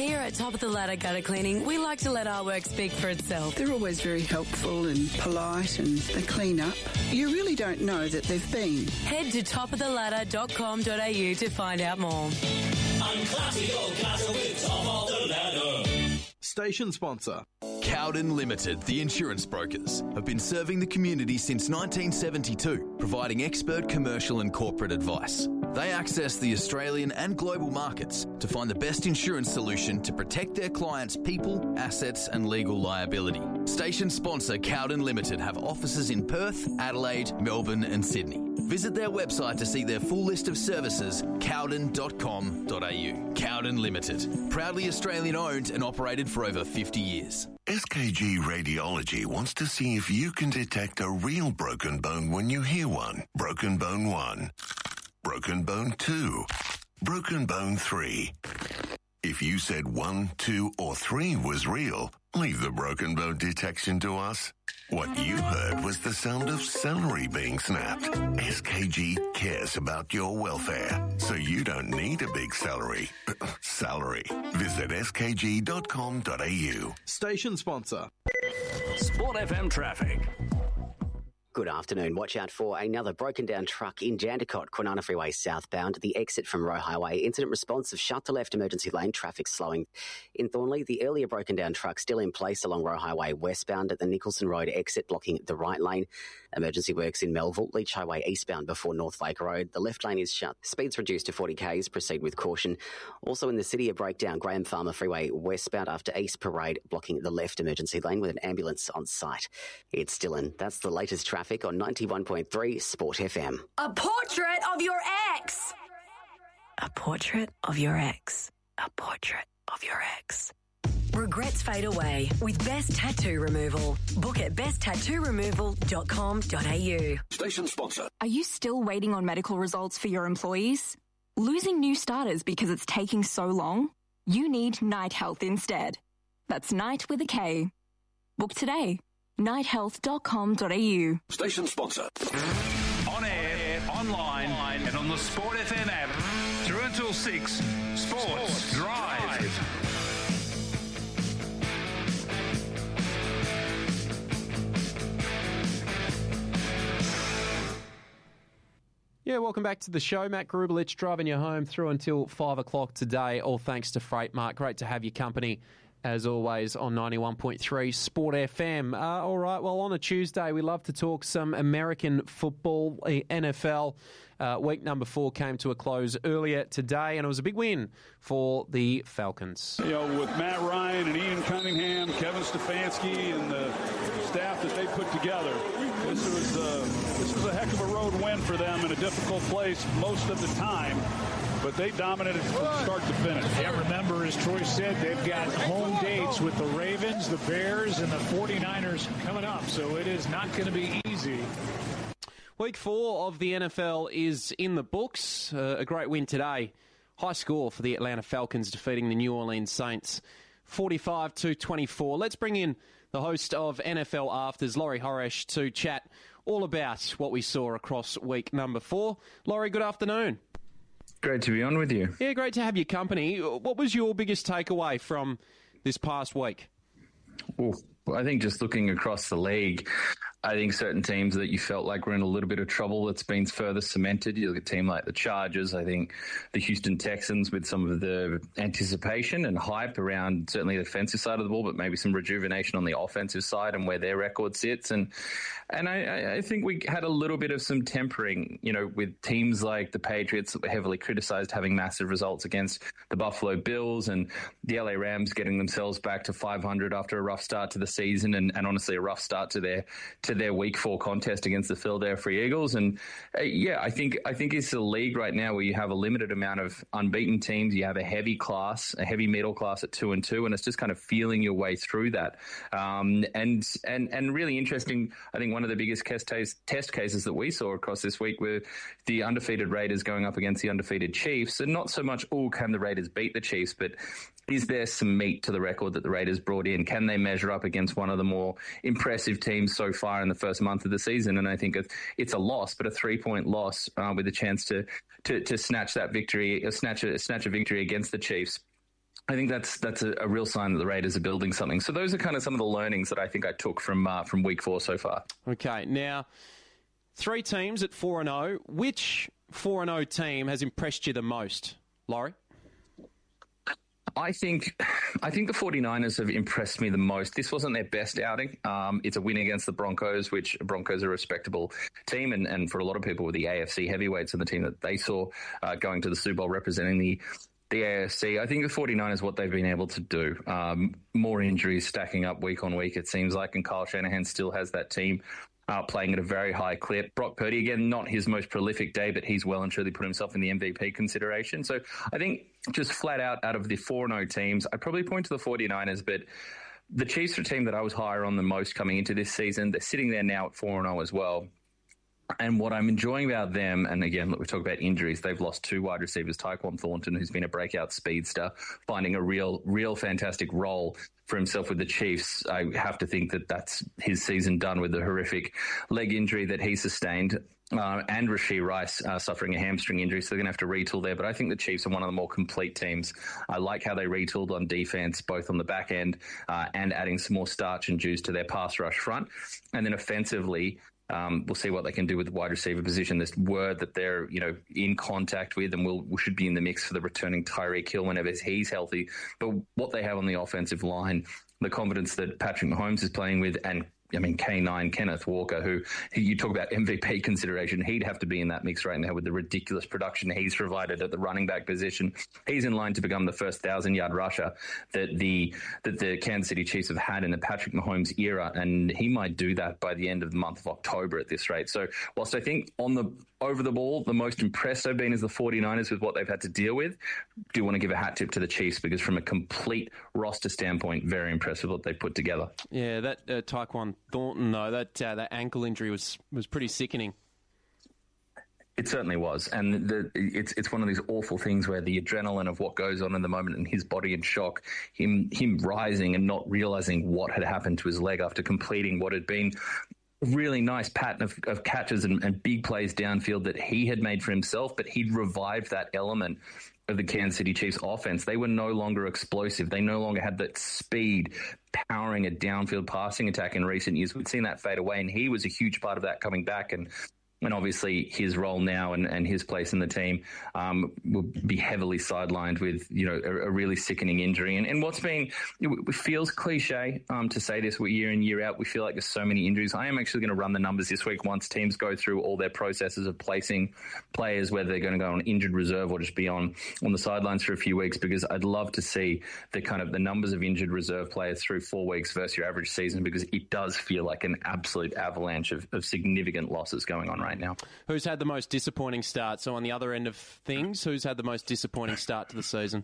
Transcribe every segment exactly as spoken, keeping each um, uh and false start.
Here at Top of the Ladder Gutter Cleaning, we like to let our work speak for itself. They're always very helpful and polite, and they clean up. You really don't know that they've been. Head to top of the ladder dot com dot a u to find out more. I'm classy or classy with Top of the Ladder. Station sponsor. Cowden Limited, the insurance brokers, have been serving the community since nineteen seventy-two, providing expert commercial and corporate advice. They access the Australian and global markets to find the best insurance solution to protect their clients' people, assets and legal liability. Station sponsor Cowden Limited have offices in Perth, Adelaide, Melbourne and Sydney. Visit their website to see their full list of services, cowden dot com dot a u. Cowden Limited, proudly Australian owned and operated for over fifty years. S K G Radiology wants to see if you can detect a real broken bone when you hear one. Broken bone one. Broken bone two. Broken bone three. If you said one, two, or three was real, leave the broken bone detection to us. What you heard was the sound of celery being snapped. S K G cares about your welfare, so you don't need a big celery. Salary. Visit s k g dot com dot a u. Station sponsor. Sport F M traffic. Good afternoon. Watch out for another broken down truck in Jandakot, Kwinana Freeway southbound. The exit from Roe Highway. Incident response of shut to left emergency lane. Traffic slowing. In Thornley, the earlier broken down truck still in place along Roe Highway westbound at the Nicholson Road exit, blocking the right lane. Emergency works in Melville, Leach Highway eastbound before Northlake Road. The left lane is shut. Speeds reduced to forty k's. Proceed with caution. Also in the city, a breakdown. Graham Farmer Freeway westbound after East Parade, blocking the left emergency lane with an ambulance on site. It's Dylan. That's the latest traffic on ninety-one point three Sport F M. A portrait of your ex! A portrait of your ex. A portrait of your ex. Regrets fade away with Best Tattoo Removal. Book at best tattoo removal dot com dot a u. Station sponsor. Are you still waiting on medical results for your employees? Losing new starters because it's taking so long? You need Night Health instead. That's Night with a K. Book today. night health dot com dot a u. Station sponsor. On air, online, and on the Sport F M app. Through until six, Sports, Sports Drive. Drive. Yeah, welcome back to the show. Matt Grubelich driving you home through until five o'clock today, all thanks to Freight Mart. Great to have your company, as always, on ninety-one point three Sport F M. Uh, all right, well, on a Tuesday, we love to talk some American football, N F L. Uh, week number four came to a close earlier today, and it was a big win for the Falcons. You know, with Matt Ryan and Ian Cunningham, Kevin Stefanski, and the staff that they put together, this was, uh, this was a heck of a road win for them in a difficult place most of the time. But they dominated from start to finish. Yeah, remember, as Troy said, they've got home dates with the Ravens, the Bears, and the forty-niners coming up, so it is not going to be easy. Week four of the N F L is in the books. Uh, a great win today. High score for the Atlanta Falcons defeating the New Orleans Saints, forty-five to twenty-four. Let's bring in the host of N F L Afters, Laurie Horesh, to chat all about what we saw across week number four. Laurie, good afternoon. Great to be on with you. Yeah, great to have your company. What was your biggest takeaway from this past week? Ooh, I think just looking across the league, I think certain teams that you felt like were in a little bit of trouble, it's been further cemented. You look at a team like the Chargers, I think the Houston Texans with some of the anticipation and hype around certainly the defensive side of the ball, but maybe some rejuvenation on the offensive side and where their record sits. And and I, I think we had a little bit of some tempering, you know, with teams like the Patriots that were heavily criticized having massive results against the Buffalo Bills, and the L A Rams getting themselves back to five hundred after a rough start to the season, and, and honestly a rough start to their to their week four contest against the Philadelphia Eagles. And uh, yeah, I think I think it's a league right now where you have a limited amount of unbeaten teams. You have a heavy class, a heavy middle class at two and two, and it's just kind of feeling your way through that. Um, and and and really interesting. I think one of the biggest test test cases that we saw across this week were the undefeated Raiders going up against the undefeated Chiefs, and not so much, oh, can the Raiders beat the Chiefs, but is there some meat to the record that the Raiders brought in? Can they measure up against one of the more impressive teams so far in the first month of the season? And I think it's a loss, but a three-point loss uh, with a chance to, to to snatch that victory, uh, snatch a snatch a victory against the Chiefs. I think that's that's a, a real sign that the Raiders are building something. So those are kind of some of the learnings that I think I took from uh, from week four so far. Okay, now three teams at four and zero. Which four and zero team has impressed you the most, Laurie? I think I think the 49ers have impressed me the most. This wasn't their best outing. Um, it's a win against the Broncos, which Broncos are a respectable team, and, and for a lot of people, the A F C heavyweights and the team that they saw uh, going to the Super Bowl representing the The A F C, I think the 49ers, what they've been able to do, um, more injuries stacking up week on week, it seems like, and Kyle Shanahan still has that team uh, playing at a very high clip. Brock Purdy, again, not his most prolific day, but he's well and truly put himself in the M V P consideration. So I think just flat out, out of the four and oh teams, I'd probably point to the 49ers, but the Chiefs are a team that I was higher on the most coming into this season. They're sitting there now at four and oh as well. And what I'm enjoying about them, and again, look, we talk about injuries, they've lost two wide receivers, Tyquan Thornton, who's been a breakout speedster, finding a real, real fantastic role for himself with the Chiefs. I have to think that that's his season done with the horrific leg injury that he sustained. Uh, and Rashee Rice uh, suffering a hamstring injury, so they're going to have to retool there. But I think the Chiefs are one of the more complete teams. I like how they retooled on defense, both on the back end uh, and adding some more starch and juice to their pass rush front. And then offensively, Um, we'll see what they can do with the wide receiver position. This word that they're, you know, in contact with, and we'll, we should be in the mix for the returning Tyreek Hill whenever he's healthy. But what they have on the offensive line, the confidence that Patrick Mahomes is playing with, and I mean, K nine, Kenneth Walker, who, who you talk about M V P consideration, he'd have to be in that mix right now with the ridiculous production he's provided at the running back position. He's in line to become the first thousand-yard rusher that the that the Kansas City Chiefs have had in the Patrick Mahomes era, and he might do that by the end of the month of October at this rate. So whilst I think on the over the ball, the most impressed I've been is the 49ers with what they've had to deal with, do want to give a hat tip to the Chiefs because from a complete roster standpoint, very impressed with what they put together. Yeah, that uh, Tyquan Thornton, though, that uh, that ankle injury was, was pretty sickening. It certainly was. And the, it's it's one of these awful things where the adrenaline of what goes on in the moment and his body in shock, him him rising and not realizing what had happened to his leg after completing what had been a really nice pattern of, of catches and, and big plays downfield that he had made for himself, but he'd revived that element of the Kansas City Chiefs offense. They were no longer explosive. They no longer had that speed powering a downfield passing attack in recent years. We've seen that fade away, and he was a huge part of that coming back. And And obviously his role now and, and his place in the team um, will be heavily sidelined with, you know, a, a really sickening injury. And, and what's been, it feels cliche um, to say this year in, year out. We feel like there's so many injuries. I am actually going to run the numbers this week once teams go through all their processes of placing players, whether they're going to go on injured reserve or just be on, on the sidelines for a few weeks, because I'd love to see the kind of the numbers of injured reserve players through four weeks versus your average season, because it does feel like an absolute avalanche of, of significant losses going on right now. Who's had the most disappointing start? So on the other end of things, who's had the most disappointing start to the season?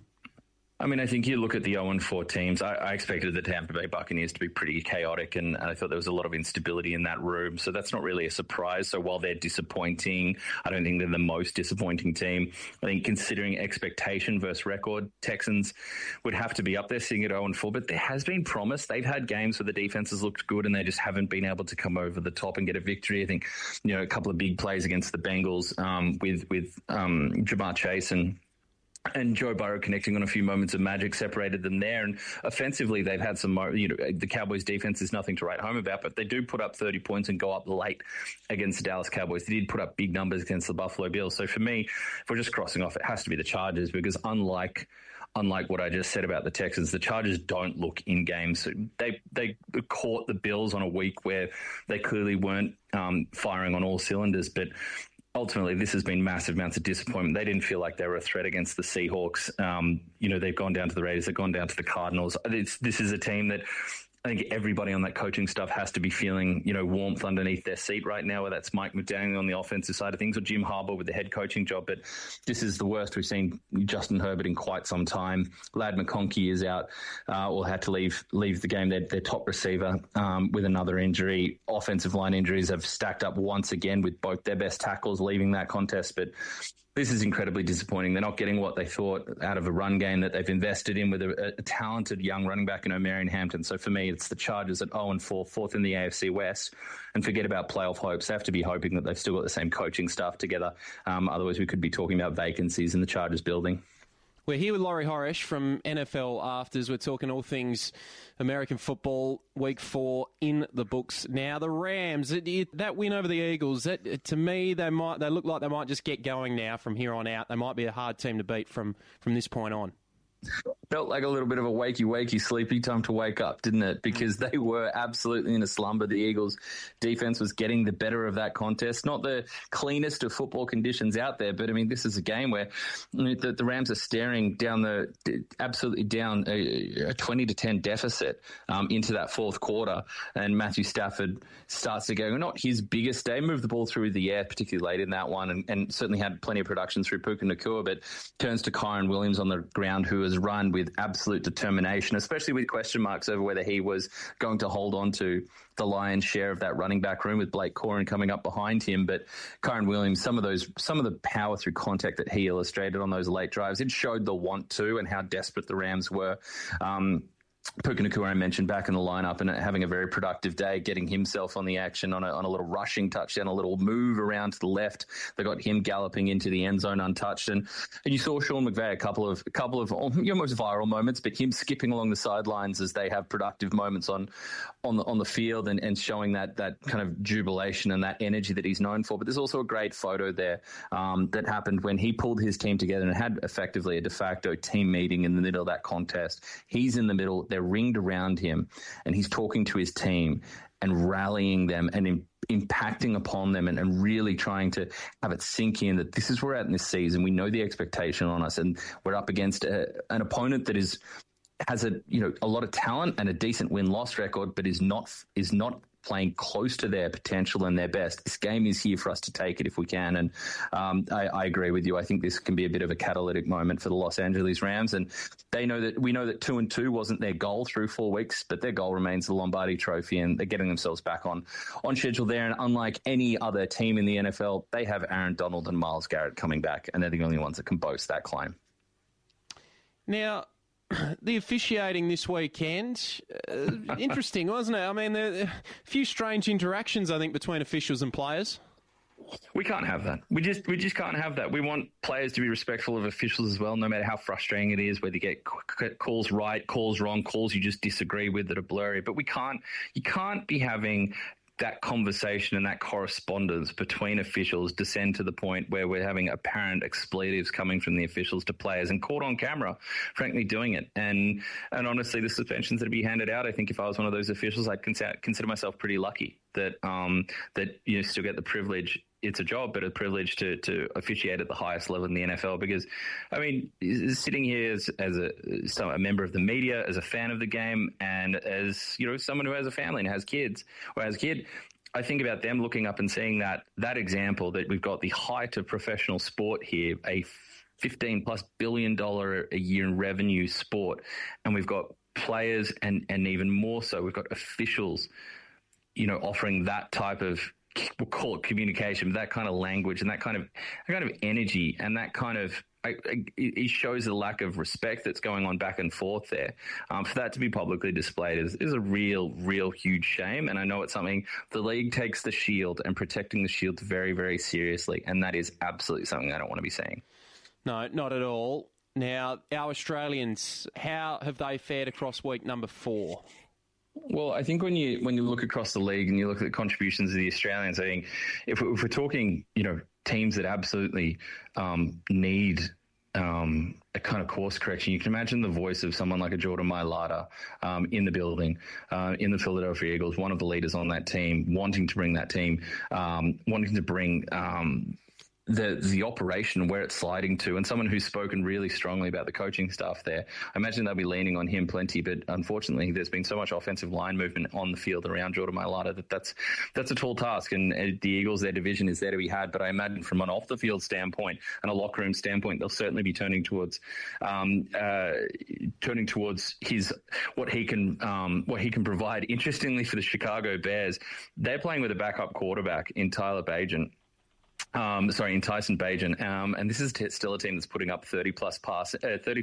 I mean, I think you look at the oh and four teams. I, I expected the Tampa Bay Buccaneers to be pretty chaotic, and, and I thought there was a lot of instability in that room. So that's not really a surprise. So while they're disappointing, I don't think they're the most disappointing team. I think considering expectation versus record, Texans would have to be up there sitting at oh and four, but there has been promise. They've had games where the defense has looked good and they just haven't been able to come over the top and get a victory. I think, you know, a couple of big plays against the Bengals um, with, with um, Jamar Chase and And Joe Burrow connecting on a few moments of magic separated them there. And offensively, they've had some, you know, the Cowboys defense is nothing to write home about, but they do put up thirty points and go up late against the Dallas Cowboys. They did put up big numbers against the Buffalo Bills. So for me, if we're just crossing off, it has to be the Chargers, because unlike Unlike what I just said about the Texans, the Chargers don't look in games. So they they caught the Bills on a week where they clearly weren't um, firing on all cylinders, but ultimately, this has been massive amounts of disappointment. They didn't feel like they were a threat against the Seahawks. Um, you know, they've gone down to the Raiders. They've gone down to the Cardinals. It's, this is a team that I think everybody on that coaching staff has to be feeling, you know, warmth underneath their seat right now, whether that's Mike McDaniel on the offensive side of things or Jim Harbaugh with the head coaching job. But this is the worst we've seen Justin Herbert in quite some time. Ladd McConkey is out uh, or had to leave leave the game. Their, their top receiver um, with another injury. Offensive line injuries have stacked up once again with both their best tackles leaving that contest. But this is incredibly disappointing. They're not getting what they thought out of a run game that they've invested in with a, a talented young running back in Omarion Hampton. So for me, it's the Chargers at oh and four, fourth in the A F C West. And forget about playoff hopes. They have to be hoping that they've still got the same coaching staff together. Um, otherwise, we could be talking about vacancies in the Chargers building. We're here with Laurie Horish from N F L Afters. We're talking all things American football, week four in the books. Now, the Rams, it, it, that win over the Eagles, that, to me, they might they look like they might just get going now from here on out. They might be a hard team to beat from, from this point on. Felt like a little bit of a wakey, wakey, sleepy time to wake up, didn't it? Because they were absolutely in a slumber. The Eagles' defense was getting the better of that contest. Not the cleanest of football conditions out there, but I mean, this is a game where the, the Rams are staring down the absolutely down a, a twenty to ten deficit um, into that fourth quarter, and Matthew Stafford starts to go. Not his biggest day, moved the ball through the air, particularly late in that one, and, and certainly had plenty of production through Puka Nacua, but turns to Kyren Williams on the ground, who has run with absolute determination, especially with question marks over whether he was going to hold on to the lion's share of that running back room with Blake Corin coming up behind him. But Kyren Williams, some of those, some of the power through contact that he illustrated on those late drives, it showed the want to and how desperate the Rams were. Um, Puka Nacua, I mentioned, back in the lineup and having a very productive day, getting himself on the action on a, on a little rushing touchdown, a little move around to the left that got him galloping into the end zone untouched. And, and you saw Sean McVay a couple of a couple of almost viral moments, but him skipping along the sidelines as they have productive moments on on the on the field and, and showing that that kind of jubilation and that energy that he's known for. But there's also a great photo there um, that happened when he pulled his team together and had effectively a de facto team meeting in the middle of that contest. He's in the middle. They're ringed around him, and he's talking to his team and rallying them and in, impacting upon them and, and really trying to have it sink in that this is where we're at in this season. We know the expectation on us, and we're up against a, an opponent that is has a you know a lot of talent and a decent win-loss record, but is not is not playing close to their potential and their best. This game is here for us to take it if we can. And um, I, I agree with you. I think this can be a bit of a catalytic moment for the Los Angeles Rams. And they know that we know that two and two wasn't their goal through four weeks, but their goal remains the Lombardi Trophy, and they're getting themselves back on, on schedule there. And unlike any other team in the N F L, they have Aaron Donald and Myles Garrett coming back, and they're the only ones that can boast that claim. Now, the officiating this weekend, uh, interesting, wasn't it? I mean, there, there, a few strange interactions, I think, between officials and players. We can't have that. We just we just can't have that. We want players to be respectful of officials as well, no matter how frustrating it is, whether you get calls right, calls wrong, calls you just disagree with that are blurry. But we can't, you can't be having that conversation and that correspondence between officials descend to the point where we're having apparent expletives coming from the officials to players and caught on camera, frankly, doing it. And and honestly, the suspensions that are being handed out, I think if I was one of those officials, I'd consider, consider myself pretty lucky that um, that you still get the privilege. It's a job, but a privilege to, to officiate at the highest level in the N F L because, I mean, sitting here as, as a, a member of the media, as a fan of the game, and as, you know, someone who has a family and has kids or has a kid, I think about them looking up and seeing that, that example that we've got the height of professional sport here, a fifteen plus billion dollar a year in revenue sport, and we've got players and, and even more so, we've got officials, you know, offering that type of, we'll call it communication, that kind of language and that kind of that kind of energy and that kind of I, I, it shows the lack of respect that's going on back and forth there. Um, for that to be publicly displayed is, is a real, real huge shame. And I know it's something the league takes the shield and protecting the shield very, very seriously. And that is absolutely something I don't want to be saying. No, not at all. Now, our Australians, how have they fared across week number four? Well, I think when you when you look across the league and you look at the contributions of the Australians, I think if, we, if we're talking, you know, teams that absolutely um, need um, a kind of course correction, you can imagine the voice of someone like a Jordan Mailata um, in the building, uh, in the Philadelphia Eagles, one of the leaders on that team, wanting to bring that team, um, wanting to bring um, the the operation where it's sliding to, and someone who's spoken really strongly about the coaching staff there. I imagine they'll be leaning on him plenty, but unfortunately there's been so much offensive line movement on the field around Jordan Mailata that that's, that's a tall task, and uh, the Eagles, their division is there to be had, but I imagine from an off-the-field standpoint and a locker room standpoint, they'll certainly be turning towards um, uh, turning towards his what he can um, what he can provide. Interestingly, for the Chicago Bears, they're playing with a backup quarterback in Tyler Bagent. Um, sorry, in Tyson Bagent. Um, and this is t- still a team that's putting up thirty plus pass, uh, thirty plus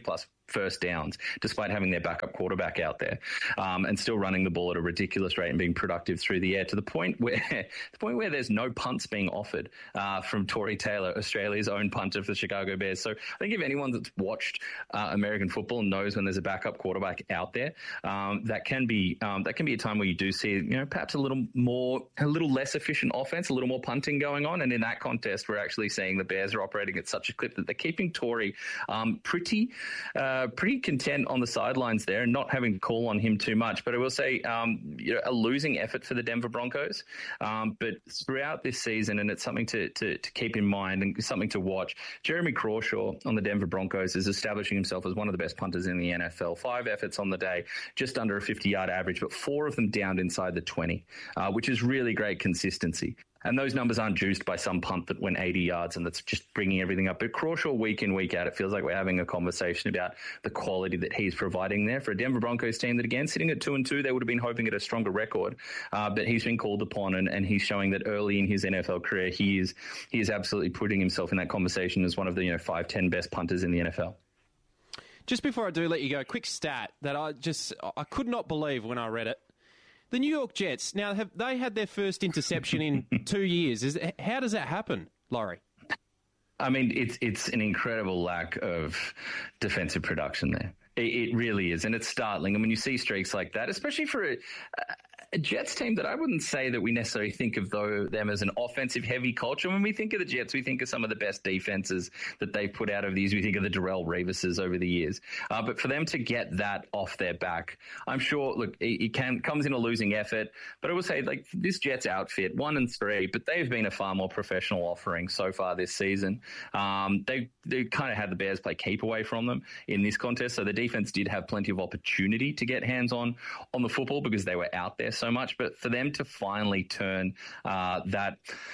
first downs, despite having their backup quarterback out there, um, and still running the ball at a ridiculous rate and being productive through the air, to the point where the point where there's no punts being offered uh, from Tory Taylor, Australia's own punter for the Chicago Bears. So I think if anyone that's watched uh, American football knows when there's a backup quarterback out there, um, that can be um, that can be a time where you do see, you know, perhaps a little more, a little less efficient offense, a little more punting going on. And in that contest, we're actually seeing the Bears are operating at such a clip that they're keeping Tory um, pretty uh, pretty content on the sidelines there and not having to call on him too much. But I will say, um, you know, a losing effort for the Denver Broncos. Um, but throughout this season, and it's something to, to, to keep in mind and something to watch, Jeremy Crawshaw on the Denver Broncos is establishing himself as one of the best punters in the N F L. Five efforts on the day, just under a fifty-yard average, but four of them downed inside the twenty, uh, which is really great consistency. And those numbers aren't juiced by some punt that went eighty yards and that's just bringing everything up. But Crawshaw, week in, week out, it feels like we're having a conversation about the quality that he's providing there for a Denver Broncos team that, again, sitting at two and two, they would have been hoping at a stronger record. Uh, but he's been called upon, and, and he's showing that early in his N F L career, he is he is absolutely putting himself in that conversation as one of the, you know, five, ten best punters in the N F L. Just before I do let you go, quick stat that I just I could not believe when I read it. The New York Jets, now, have they had their first interception in two years? Is How does that happen, Laurie? I mean, it's it's an incredible lack of defensive production there. It, it really is, and it's startling. And when you see streaks like that, especially for a, a Jets team that I wouldn't say that we necessarily think of though them as an offensive-heavy culture. When we think of the Jets, we think of some of the best defenses that they've put out of these. We think of the Darrelle Revises over the years. Uh, but for them to get that off their back, I'm sure, look, it, it can comes in a losing effort. But I will say, like, this Jets outfit, one and three, but they've been a far more professional offering so far this season. Um, they they kind of had the Bears play keep away from them in this contest, so the defense did have plenty of opportunity to get hands on on the football because they were out there so much. But for them to finally turn uh, that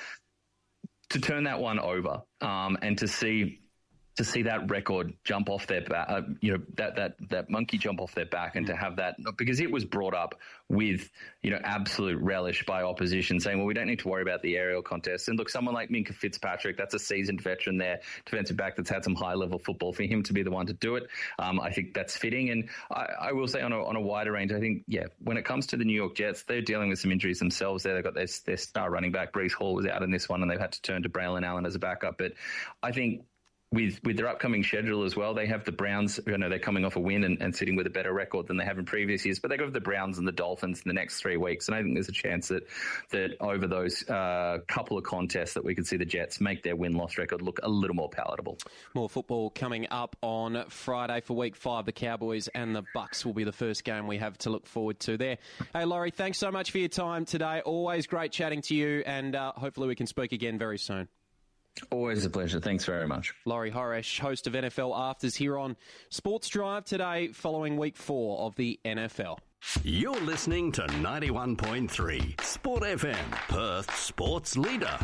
to turn that one over um, and to see to see that record jump off their back, uh, you know, that, that, that monkey jump off their back, and to have that, because it was brought up with, you know, absolute relish by opposition, saying, well, we don't need to worry about the aerial contest. And look, someone like Minkah Fitzpatrick, that's a seasoned veteran there, defensive back that's had some high level football, for him to be the one to do it, um, I think that's fitting. And I, I will say on a, on a wider range, I think, yeah, when it comes to the New York Jets, they're dealing with some injuries themselves there. They've got their, their star running back, Breece Hall, was out in this one, and they've had to turn to Braylon Allen as a backup. But I think With with their upcoming schedule as well, they have the Browns. You know, they're coming off a win and, and sitting with a better record than they have in previous years. But they got the Browns and the Dolphins in the next three weeks, and I think there's a chance that that over those uh, couple of contests that we could see the Jets make their win-loss record look a little more palatable. More football coming up on Friday for Week Five. The Cowboys and the Bucks will be the first game we have to look forward to there. Hey, Laurie, thanks so much for your time today. Always great chatting to you, and uh, hopefully we can speak again very soon. Always a pleasure. Thanks very much. Laurie Horesh, host of N F L Afters, here on Sports Drive today, following week four of the N F L. You're listening to ninety-one point three Sport F M, Perth sports leader.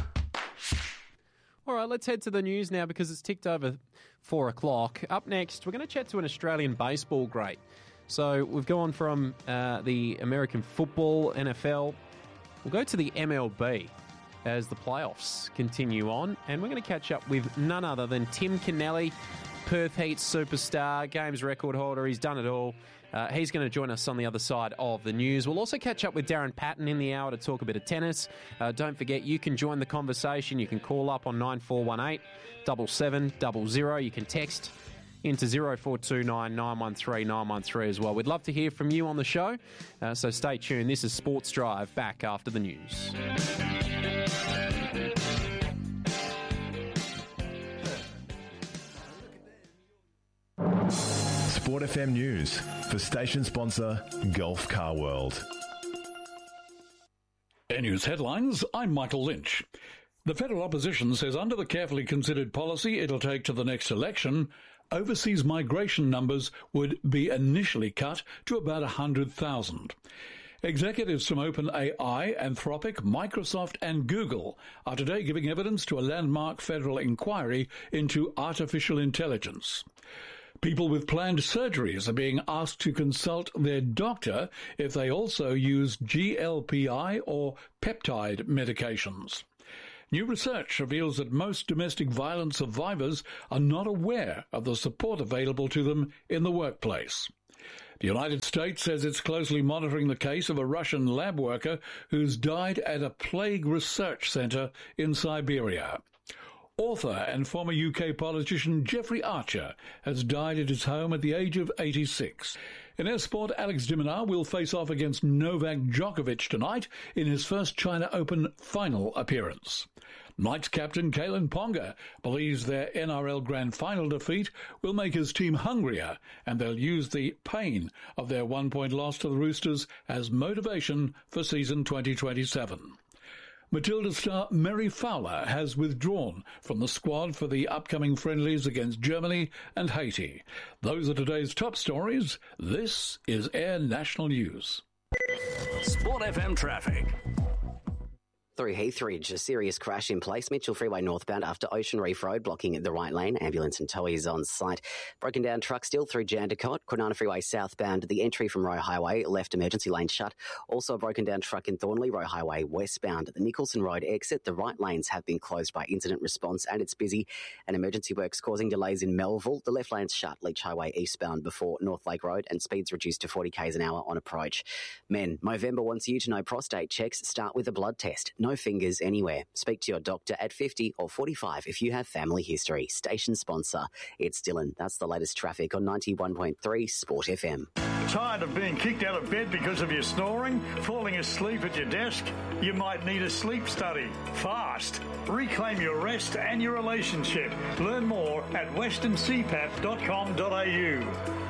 All right, let's head to the news now because it's ticked over four o'clock. Up next, we're going to chat to an Australian baseball great. So we've gone from uh, the American football, N F L. We'll go to the M L B as the playoffs continue on, and we're going to catch up with none other than Tim Kennelly, Perth Heat superstar, games record holder. He's done it all. Uh, he's going to join us on the other side of the news. We'll also catch up with Darren Patton in the hour to talk a bit of tennis. Uh, don't forget, you can join the conversation. You can call up on nine four one eight, seven seven zero zero. You can text into zero four two nine, nine one three, nine one three as well. We'd love to hear from you on the show, uh, so stay tuned. This is Sports Drive, back after the news. Sport F M News for station sponsor Gulf Car World. Air News headlines, I'm Michael Lynch. The federal opposition says under the carefully considered policy it'll take to the next election, overseas migration numbers would be initially cut to about one hundred thousand. Executives from OpenAI, Anthropic, Microsoft and Google are today giving evidence to a landmark federal inquiry into artificial intelligence. People with planned surgeries are being asked to consult their doctor if they also use G L P I or peptide medications. New research reveals that most domestic violence survivors are not aware of the support available to them in the workplace. The United States says it's closely monitoring the case of a Russian lab worker who's died at a plague research centre in Siberia. Author and former U K politician Jeffrey Archer has died at his home at the age of eighty-six. In our sport, Alex de Minaur will face off against Novak Djokovic tonight in his first China Open final appearance. Knights captain Kalen Ponga believes their N R L Grand Final defeat will make his team hungrier, and they'll use the pain of their one-point loss to the Roosters as motivation for season twenty twenty-seven. Matilda star Mary Fowler has withdrawn from the squad for the upcoming friendlies against Germany and Haiti. Those are today's top stories. This is Air National News. Sport F M traffic. Through Heathridge, a serious crash in place. Mitchell Freeway northbound after Ocean Reef Road, blocking the right lane. Ambulance and tow is on site. Broken down truck still through Jandakot. Kwinana Freeway southbound, the entry from Roe Highway, left emergency lane shut. Also a broken down truck in Thornley, Roe Highway westbound. The Nicholson Road exit, the right lanes have been closed by incident response and it's busy. And emergency works causing delays in Melville. The left lane's shut, Leach Highway eastbound before North Lake Road, and speeds reduced to forty kays an hour on approach. Men, Movember wants you to know prostate checks start with a blood test. No fingers anywhere. Speak to your doctor at fifty or forty-five if you have family history. Station sponsor, it's Dylan. That's the latest traffic on ninety-one point three Sport F M. Tired of being kicked out of bed because of your snoring? Falling asleep at your desk? You might need a sleep study. Fast. Reclaim your rest and your relationship. Learn more at western c p a p dot com dot a u.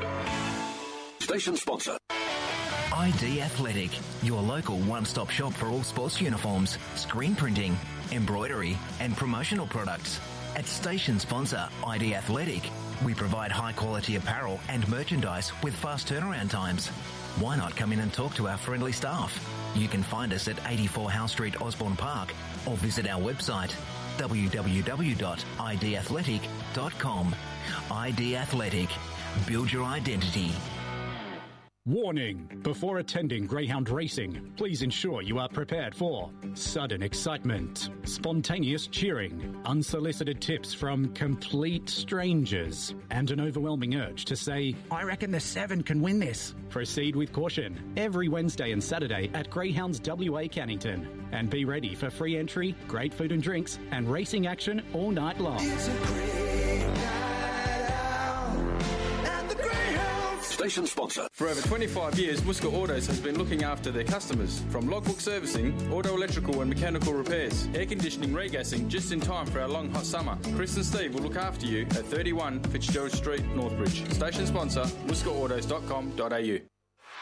Station sponsor. I D Athletic, your local one-stop shop for all sports uniforms, screen printing, embroidery and promotional products. At station sponsor I D Athletic, we provide high-quality apparel and merchandise with fast turnaround times. Why not come in and talk to our friendly staff? You can find us at eighty-four Howe Street, Osborne Park, or visit our website w w w dot i d athletic dot com. I D Athletic. Build your identity. Warning! Before attending greyhound racing, please ensure you are prepared for sudden excitement, spontaneous cheering, unsolicited tips from complete strangers, and an overwhelming urge to say, "I reckon the seven can win this." Proceed with caution every Wednesday and Saturday at Greyhounds W A Cannington. And be ready for free entry, great food and drinks, and racing action all night long. It's a great night out at the Greyhounds. Station sponsor. For over twenty-five years, Muska Autos has been looking after their customers. From logbook servicing, auto electrical and mechanical repairs, air conditioning, regassing, just in time for our long hot summer. Chris and Steve will look after you at thirty-one Fitzgerald Street, Northbridge. Station sponsor, muska autos dot com dot a u.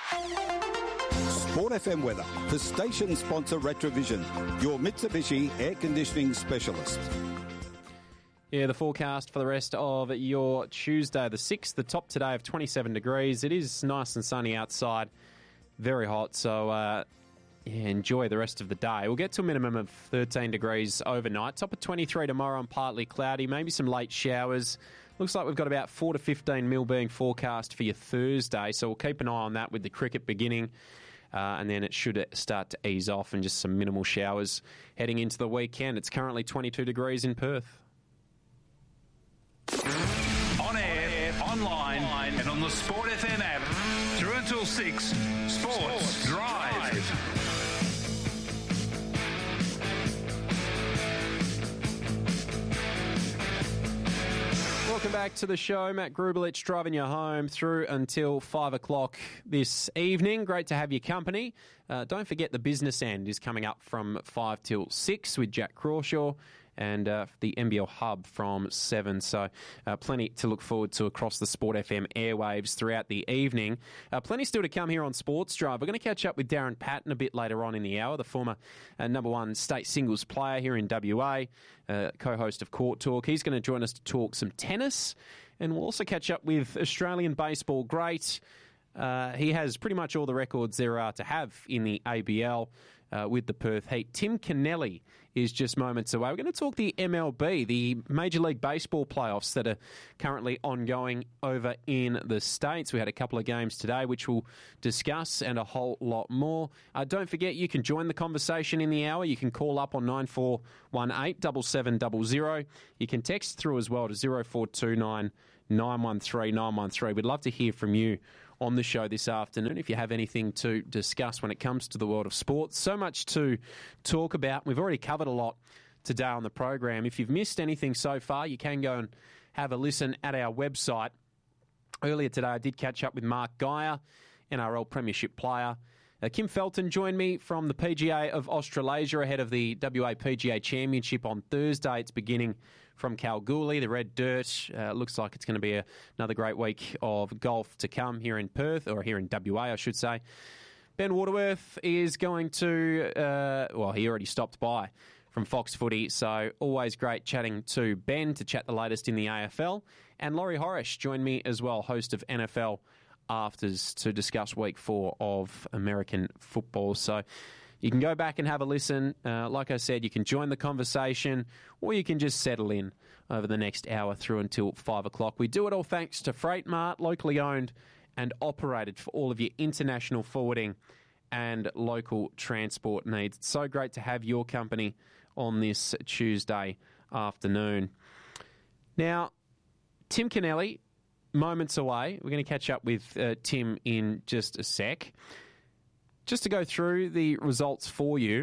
Sport F M weather for station sponsor Retrovision, your Mitsubishi air conditioning specialist. Yeah, the forecast for the rest of your Tuesday, the sixth, the top today of twenty-seven degrees. It is nice and sunny outside, very hot, so uh, yeah, enjoy the rest of the day. We'll get to a minimum of thirteen degrees overnight. Top of twenty-three tomorrow and partly cloudy, maybe some late showers. Looks like we've got about four to fifteen mil being forecast for your Thursday, so we'll keep an eye on that with the cricket beginning. Uh, and then it should start to ease off and just some minimal showers heading into the weekend. It's currently twenty-two degrees in Perth. On air, online, and on the Sport F M app. Through until six, Sports, Sports Drive. Welcome back to the show. Matt Grubelich driving you home through until five o'clock this evening. Great to have your company. Uh, don't forget the business end is coming up from five till six with Jack Crawshaw, and uh, the N B L Hub from seven. So uh, plenty to look forward to across the Sport F M airwaves throughout the evening. Uh, plenty still to come here on Sports Drive. We're going to catch up with Darren Patton a bit later on in the hour, the former uh, number one state singles player here in W A, uh, co-host of Court Talk. He's going to join us to talk some tennis, and we'll also catch up with Australian baseball great. Uh, he has pretty much all the records there are to have in the A B L. uh, with the Perth Heat. Tim Kennelly is just moments away. We're going to talk the M L B, the Major League Baseball playoffs that are currently ongoing over in the States. We had a couple of games today, which we'll discuss, and a whole lot more. Uh, don't forget, you can join the conversation in the hour. You can call up on nine four one eight, seven seven zero zero. You can text through as well to zero four two nine, nine one three, nine one three. We'd love to hear from you on the show this afternoon if you have anything to discuss when it comes to the world of sports. So much to talk about. We've already covered a lot today on the program. If you've missed anything so far, you can go and have a listen at our website. Earlier today, I did catch up with Mark Geyer, N R L Premiership player. Uh, Kim Felton joined me from the P G A of Australasia ahead of the W A P G A Championship on Thursday. It's beginning from Kalgoorlie, the red dirt. Uh, looks like it's going to be a, another great week of golf to come here in Perth, or here in W A, I should say. Ben Waterworth is going to, uh, well, he already stopped by from Fox Footy, so always great chatting to Ben to chat the latest in the A F L. And Laurie Horish joined me as well, host of N F L Afters, to discuss week four of American football. So you can go back and have a listen. Uh, like I said, you can join the conversation, or you can just settle in over the next hour through until five o'clock. We do it all thanks to Freight Mart, locally owned and operated for all of your international forwarding and local transport needs. It's so great to have your company on this Tuesday afternoon. Now, Tim Kennelly, moments away. We're going to catch up with uh, Tim in just a sec. Just to go through the results for you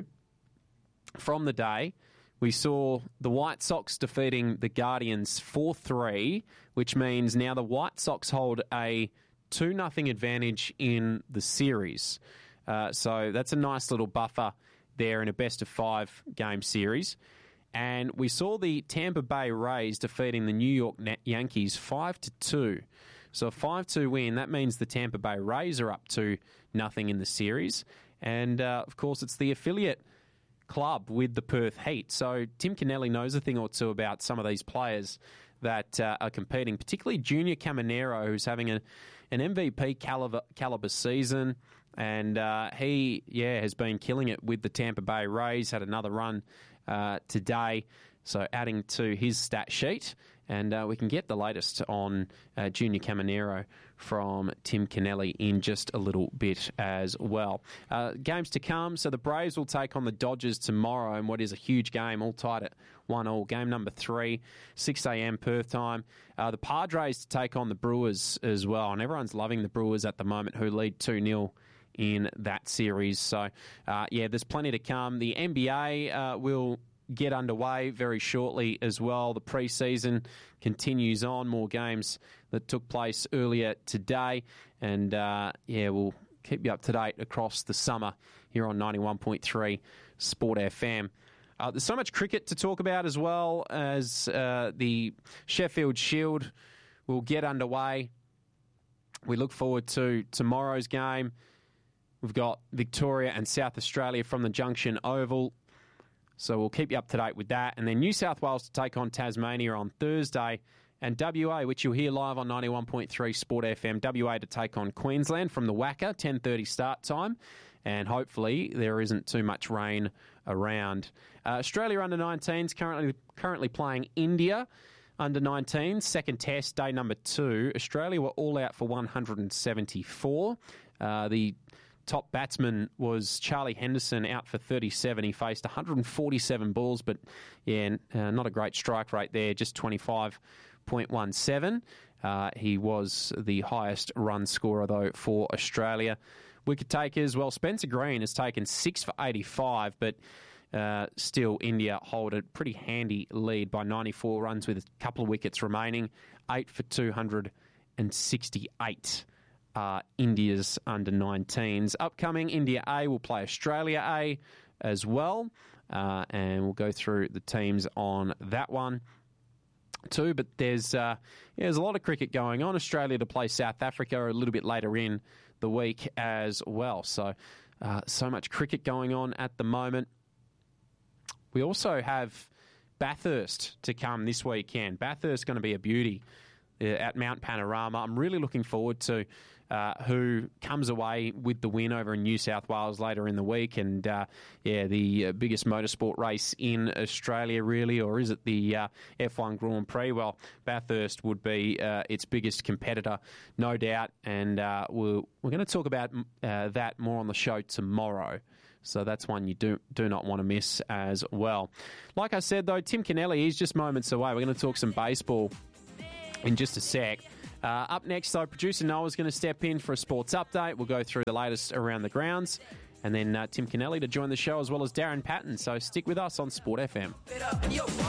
from the day, we saw the White Sox defeating the Guardians four three, which means now the White Sox hold a two nothing advantage in the series. Uh, so that's a nice little buffer there in a best-of-five game series. And we saw the Tampa Bay Rays defeating the New York Yankees five to two. So a five two win, that means the Tampa Bay Rays are up to nothing in the series. And, uh, of course, it's the affiliate club with the Perth Heat. So Tim Kennelly knows a thing or two about some of these players that uh, are competing, particularly Junior Caminero, who's having a, an M V P caliber, caliber season. And uh, he, yeah, has been killing it with the Tampa Bay Rays, had another run uh, today. So adding to his stat sheet. And uh, we can get the latest on uh, Junior Caminero from Tim Kennelly in just a little bit as well. Uh, games to come. So the Braves will take on the Dodgers tomorrow in what is a huge game, all tied at one all. Game number three, six a.m. Perth time. Uh, the Padres to take on the Brewers as well. And everyone's loving the Brewers at the moment, who lead two nil in that series. So, uh, yeah, there's plenty to come. The N B A uh, will get underway very shortly as well. The preseason continues on. More games that took place earlier today. And, uh, yeah, we'll keep you up to date across the summer here on ninety-one point three Sport F M. Uh, there's so much cricket to talk about, as well as uh, the Sheffield Shield will get underway. We look forward to tomorrow's game. We've got Victoria and South Australia from the Junction Oval. So we'll keep you up to date with that. And then New South Wales to take on Tasmania on Thursday. And W A, which you'll hear live on ninety-one point three Sport F M, W A to take on Queensland from the Wacker, ten thirty start time. And hopefully there isn't too much rain around. Uh, Australia under nineteens currently currently playing India under nineteen, second test, day number two. Australia were all out for one hundred seventy-four. Uh, the top batsman was Charlie Henderson, out for thirty-seven. He faced one hundred forty-seven balls, but yeah, uh, not a great strike rate there, just twenty-five point one seven. Uh, he was the highest run scorer, though, for Australia. Wicket takers, well, Spencer Green has taken six for eighty-five, but uh, still India hold a pretty handy lead by ninety-four runs with a couple of wickets remaining, eight for two hundred sixty-eight. Uh, India's under nineteens. Upcoming, India A will play Australia A as well, uh, and we'll go through the teams on that one too. But there's uh, yeah, there's a lot of cricket going on. Australia to play South Africa a little bit later in the week as well. So, uh, so much cricket going on at the moment. We also have Bathurst to come this weekend. Bathurst going to be a beauty. uh, at Mount Panorama. I'm really looking forward to uh, who comes away with the win over in New South Wales later in the week. And, uh, yeah, the uh, biggest motorsport race in Australia, really, or is it the uh, F one Grand Prix? Well, Bathurst would be uh, its biggest competitor, no doubt. And uh, we're, we're going to talk about uh, that more on the show tomorrow. So that's one you do do not want to miss as well. Like I said, though, Tim Kennelly, he's just moments away. We're going to talk some baseball in just a sec. Uh, up next, though, producer Noah's going to step in for a sports update. We'll go through the latest around the grounds. And then uh, Tim Kennelly to join the show, as well as Darren Patton. So stick with us on Sport F M.